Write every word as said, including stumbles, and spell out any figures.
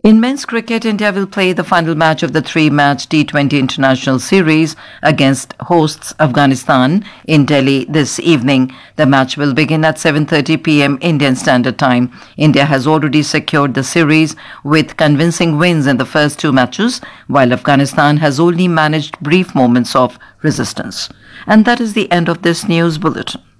In men's cricket, India will play the final match of the three-match T twenty International Series against hosts Afghanistan in Delhi this evening. The match will begin at seven thirty p m Indian Standard Time. India has already secured the series with convincing wins in the first two matches, while Afghanistan has only managed brief moments of resistance. And that is the end of this news bulletin.